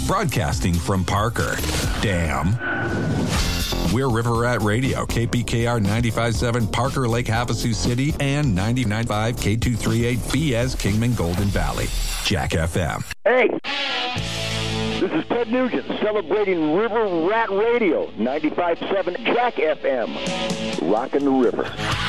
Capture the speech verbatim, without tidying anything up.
broadcasting from Parker. Damn. We're River Rat Radio, K P K R ninety-five point seven, Parker Lake, Havasu City, and ninety-nine point five, K two thirty-eight, B S Kingman, Golden Valley. Jack F M. Hey, this is Ted Nugent celebrating River Rat Radio, ninety-five point seven Jack F M. Rockin' the river.